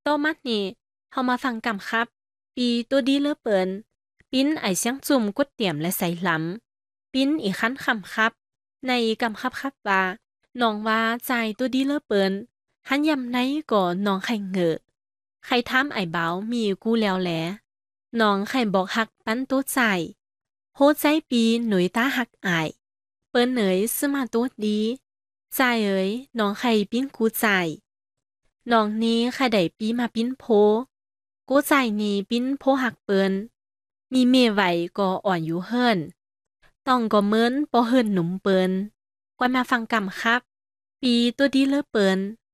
ต่อมานี่เฮามาฟังกำครับปีตัวดีเลอเปินปิ้นไอเสียงจุ่มกดเตียมและใส่ลำปิ้นอีกคั้นคำครับในกำครับว่าน้องว่าใจตัวดีเลอเปินหันยำไหนก็น้องไข่เหงอใครถามไอ้เบามีกูแล้วแหละน้องไข่บอกฮักปั้นตัวใจโหใจปีหนุ่ยตาฮักอายเปิ้นเหนยซื้อมาตัวดีใจเอ๋ยน้องไข่ปิ้นกูใจน้องนี้ไข่ได้ปีมาปิ้นโพกูใจนี้ปิ้นโพหักเปิ้นมีเมไหวก็อ่อนอยู่เฮิรนต้องก็เหมินปอเฮิรนหนุ่มเปิ้นกว่ามาฟังกำครับปีตัวดีเลอเปิ้น